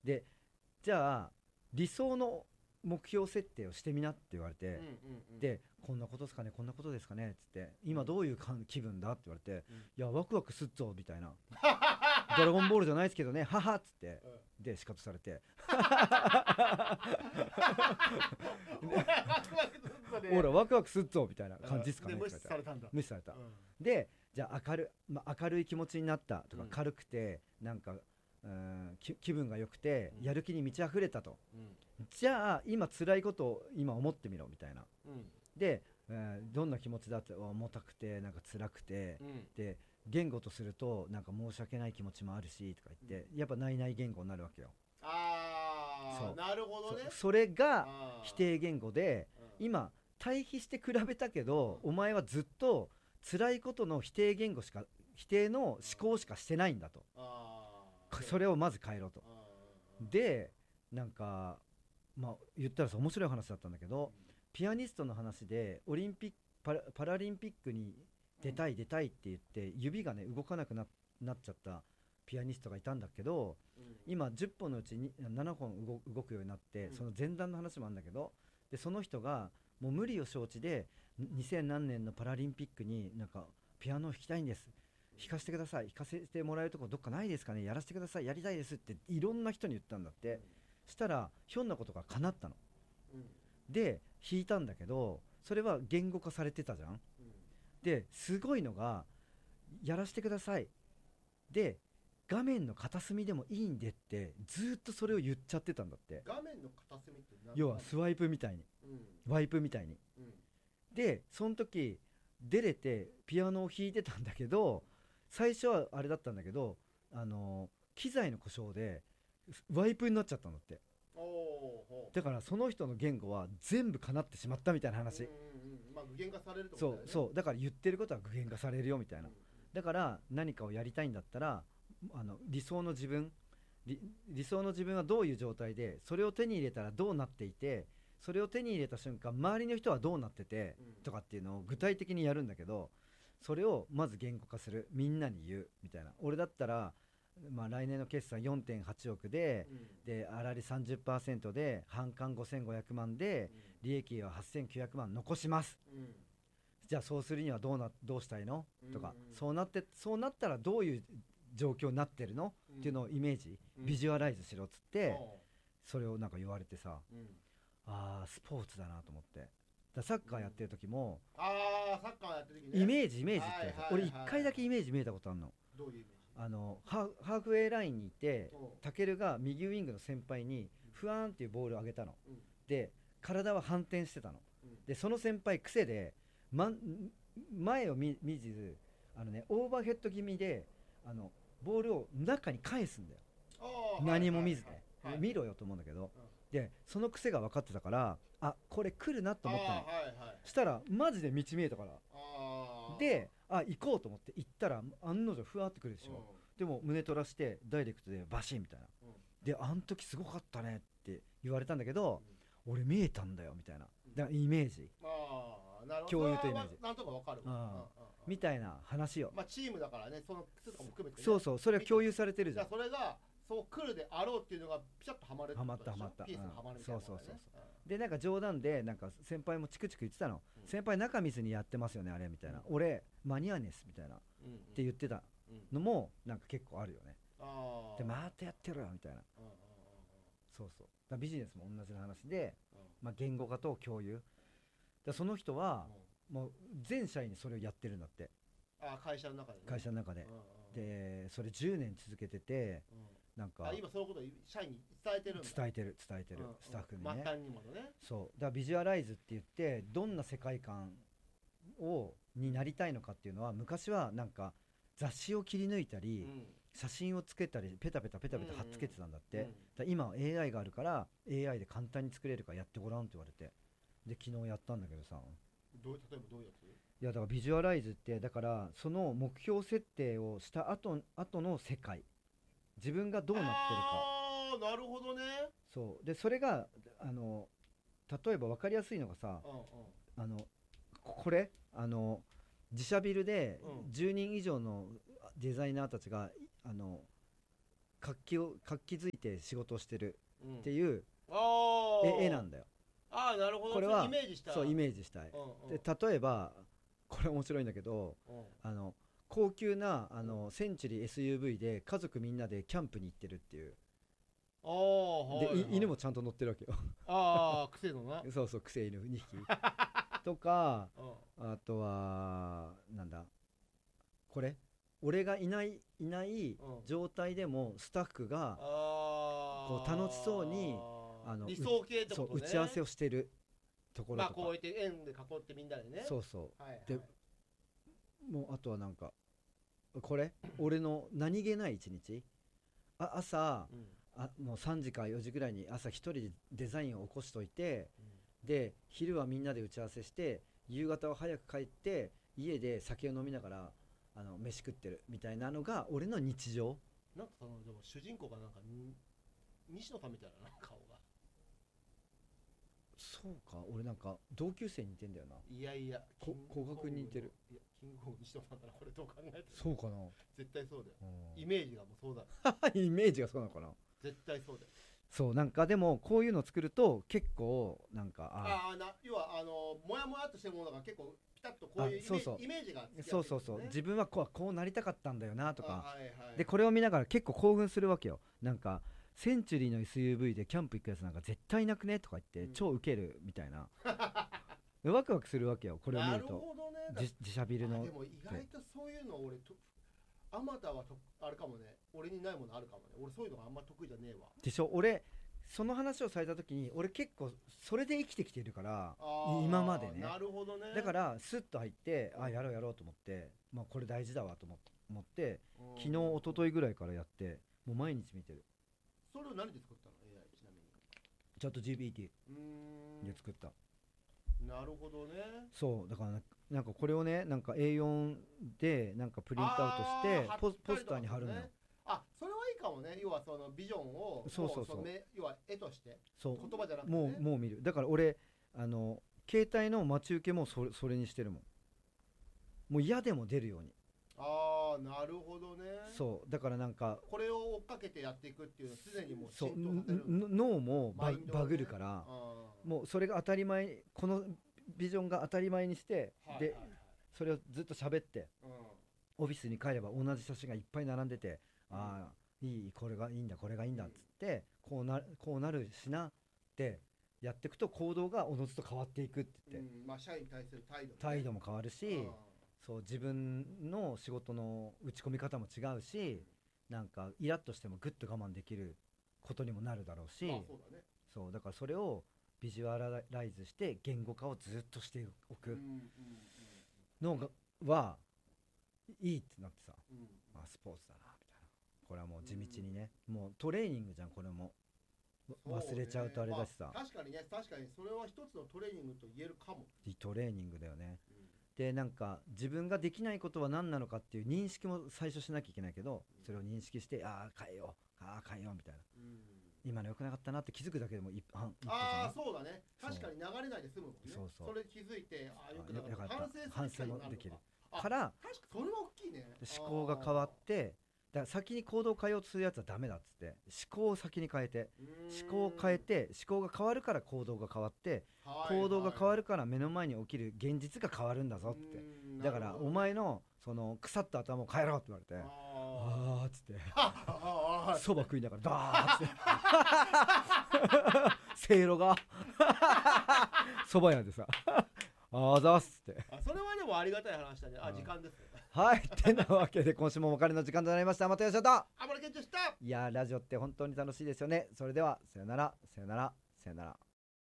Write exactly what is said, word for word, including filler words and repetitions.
でじゃあ理想の目標設定をしてみなって言われて、 うんうんうん、 でこんなことですかねこんなことですかねっつって今どういうか気分だって言われて、 うん、 いやワクワクすっぞみたいなドラゴンボールじゃないですけどねははっつって、うん、で仕方されてほらワクワクすっぞみたいな感じですかね、 で無視されたんだ。 無視された、 うん、 でじゃあ明る、まあ、明るい気持ちになったとか、 うん、 軽くてなんかうん気分が良くて、うん、やる気に満ち溢れたと、うん、じゃあ今辛いことを今思ってみろみたいな、うん、で、えー、どんな気持ちだって重たくてなんか辛くて、うん、で言語とするとなんか申し訳ない気持ちもあるしとか言って、うん、やっぱ内々言語になるわけよ。 ああなるほどね。 そ, それが否定言語で、今対比して比べたけど、うん、お前はずっと辛いことの否定言語しか否定の思考しかしてないんだと、あそれをまず変えろと。でなんかまあ言ったらさ面白い話だったんだけど、うん、ピアニストの話でオリンピック パ, ラパラリンピックに出たい出たいって言って指がね動かなく な, なっちゃったピアニストがいたんだけど、うん、今じゅっぽんのうちにななほん 動, 動くようになって、うん、その前段の話もあるんだけど、でその人がもう無理を承知でにせん何年のパラリンピックになんかピアノを弾きたいんです、弾かせてください、弾かせてもらえるとこどっかないですかね、やらせてください、やりたいですっていろんな人に言ったんだって、うん、したらひょんなことが叶ったの、うん、で弾いたんだけどそれは言語化されてたじゃん、うん、ですごいのがやらせてくださいで画面の片隅でもいいんでってずっとそれを言っちゃってたんだって。 画面の片隅って何？ 要はスワイプみたいに、うん、ワイプみたいに、うん、でその時出れてピアノを弾いてたんだけど最初はあれだったんだけどあの機材の故障でワイプになっちゃったんだって。だからその人の言語は全部叶ってしまったみたいな話。 うんうんうん、まあ具現化されるってこそとだよね。 うそうだから言ってることは具現化されるよみたいな、うん、だから何かをやりたいんだったらあの理想の自分 理, 理想の自分はどういう状態でそれを手に入れたらどうなっていてそれを手に入れた瞬間周りの人はどうなってて、うん、とかっていうのを具体的にやるんだけどそれをまず言語化するみんなに言うみたいな。俺だったらまあ、来年の決算 よんてんはちおくで、うん、で粗利 さんじゅっパーセント で販管ごせんごひゃくまんで、うん、利益ははっせんきゅうひゃくまん残します、うん、じゃあそうするにはどうなどうしたいの、うん、とかそうなってそうなったらどういう状況になってるの、うん、っていうのをイメージ、うん、ビジュアライズしろっつって、それをなんか言われてさ、うん、あースポーツだなと思って。だサッカーやってる時も、 うん、あーサッカーやってる時ねイメージイメージって、はいはいはい、俺いっかいだけイメージ見えたことあるの。 どういうイメージ？ あの ハ, ハーフウェイラインにいてタケルが右ウイングの先輩にフワーンっていうボールを上げたの、うん、で体は反転してたの、うん、でその先輩癖で、ま、前を 見, 見ずあの、ね、オーバーヘッド気味であのボールを中に返すんだよ。何も見ずね、はいはい、見ろよと思うんだけど、うん、でその癖が分かってたからあこれ来るなと思ったの、はいはい、したらマジで道見えたからあであ行こうと思って行ったら案の定ふわってくるでしょ、うん、でも胸取らしてダイレクトでバシンみたいな、うん、であん時すごかったねって言われたんだけど、うん、俺見えたんだよみたいな、だからイメージ、 あなるほど共有とイメージなんとかわかるわ、うんうんうん、 みたいな話よ。 まあチームだからねその靴とかも含めて、ね、 そうそうそれは共有されてるじゃん。 それがそう来るであろうっていうのがピシャッとはまるってことでしょ。 はまったはまった、 ピースがはまるみたいな、ね、 そうそうそうそう、うん、でなんか冗談でなんか先輩もチクチク言ってたの、うん、先輩中見ずにやってますよねあれみたいな、うん、俺マニアネスみたいな、うんうん、って言ってたのもなんか結構あるよね、うん、でまたやってるよみたいな、うんうんうん、そうそうだビジネスも同じ話で、うんまあ、言語化と共有だその人は、うん、もう全社員にそれをやってるんだって。 あ会社の中で、ね、 会社の中で、うんうんうん、でそれじゅうねん続けてて、うんなんかあ今そのことを社員に伝えてるんだ。 伝えてる伝えてる、うんうん、スタッフにね、 末端にもね。 そうだからビジュアライズって言ってどんな世界観をになりたいのかっていうのは昔はなんか雑誌を切り抜いたり、うん、写真をつけたりペタペタペタペタ貼っつけてたんだって、うんうん、だ今は エーアイ があるから エーアイ で簡単に作れるからやってごらんって言われて、で昨日やったんだけどさ、 どう例えばどういうやつ？ いやだからビジュアライズってだからその目標設定をした後、後の世界自分がどうなってるか。 あーなるほどね。 そうでそれがあの例えば分かりやすいのがさ、うんうん、あのこれあの自社ビルでじゅうにん以上のデザイナーたちがあの活気を活気づいて仕事をしてるうんっていうあー絵絵なんだよ。 あーなるほど。 これはそイメージしたそうイメージしたい。 うんうんで例えばこれ面白いんだけど、 うんあの高級なあのセンチュリー エスユーブイ で家族みんなでキャンプに行ってるっていう。 あーはいで、 はいい犬もちゃんと乗ってるわけよ。 ああ癖のなそうそう、癖犬にひきとか、 うんあとはなんだこれ、俺がいないいないうん状態でもスタッフがあこう楽しそうにあの理想系ってそうことね。 打ち合わせをしてるところとか、 まあこうやって円で囲ってみんなでね。 そうそはいはいでう、もうあとはなんかこれ俺の何気ない一日、あ朝うんあもうさんじかよじぐらいに朝一人でデザインを起こしといて、 うんで昼はみんなで打ち合わせして夕方は早く帰って家で酒を飲みながらあの飯食ってるみたいなのが俺の日常。 なんかそのでも主人公がなんかに西野さんみたいな顔が。 そうか、俺なんか同級生に似てんだよな。 いやいやこ古賀君に似てる。 いやキングコング西野さんならこれどう考えてもそうかな、 絶対そうだよ。 うんイメージがもうそうだ。 イメージがそうなのかな。 絶対そうだよ。 そうなんかでもこういうのを作ると結構なんかあああな要はあのもやもやっとしてるものが結構ピタッとこういうイメあそうそうイメージがつきやすいそうそうそう、 ですね自分はこうこうなりたかったんだよなとあかはいはいでこれを見ながら結構興奮するわけよ。なんかセンチュリーの エスユーブイ でキャンプ行くやつなんか絶対なくねとか言って、 うん超ウケるみたいなでワクワクするわけよこれを見なるると。 ほどね。 自自社ビルのあでも意外とそういうの俺とあまたはとあれかもね。俺にないものあるかもね。俺そういうのがあんま得意じゃねえわ。 でしょ。俺その話をされた時に俺結構それで生きてきてるからあー今までね。 なるほどね。 だからスッと入ってあやろうやろうと思って、まあ、これ大事だわと思思ってうん昨日一昨日ぐらいからやってもう毎日見てる。 それを何で作ったの エーアイ ちなみに。 チャット ジーピーティうーーんで作った。 なるほどね。 そうだからな、なんかこれをねなんか エーよん でなんかプリントアウトしてあーポスポス貼ったりとかターに貼るのよ。 ねあそれはいいかもね。要はそのビジョンをそうそうそうもの目要は絵としてそう言葉じゃなくて、ね、 もうもう見る。だから俺あの携帯の待ち受けもそれそれにしてるもん。もう嫌でも出るように。 ああなるほどね。 そうだからなんかこれを追っかけてやっていくっていうのは常にもうそう浸透させるんだ。 ん脳もバ,、 マインドをねバグるからあーもうそれが当たり前、このビジョンが当たり前にして、ではいはいはいそれをずっと喋ってうんオフィスに帰れば同じ写真がいっぱい並んでて、ああいいこれがいいんだこれがいいんだっつって、こうなこうなるしなってやっていくと行動がおのずと変わっていくって言って、 うんまあ社員に対する態度、ね、 態度も変わるし、 うんそう自分の仕事の打ち込み方も違うし、なんかイラッとしてもグッと我慢できることにもなるだろうし、 まあそうだね。 そうだからそれをビジュアライズして言語化をずっとしておくうんうんのがはいいってなってさ、 うんうんあスポーツだなみたいな。これはもう地道にね、もうトレーニングじゃんこれも。 そうね忘れちゃうとあれだしさ、 まあ確かにね確かにそれは一つのトレーニングと言えるかも。 トレーニングだよね。 うんでなんか自分ができないことは何なのかっていう認識も最初しなきゃいけないけど、それを認識してああ変えようああ変えようみたいな、 うん今の良くなかったなって気づくだけでも一歩一歩じああゃない。 そうだね。 そう確かに流れないで済むもんね。 そうそうれ気づいてああよくなあよかった反省する反省機会になるのかもできるあから確かそれは大きいね。 思考が変わってだから先に行動を変えようとするやつはダメだっつって、思考を先に変えて思考を変えて思考が変わるから行動が変わって行動が変わるるから目の前に起きる現実が変わるんだぞって。だからお前のその腐った頭を変えろって言われて、 ああーっつってあそば食いながらダーっつってせいろがそば屋でさあざっすって。 あそれはでもありがたい話だね。あうん時間ですね。 はいてなわけで今週もお別れの時間となりました。またよしゃとあばらけんちでした。 いやーラジオって本当に楽しいですよね。それではさよならさよならさよなら。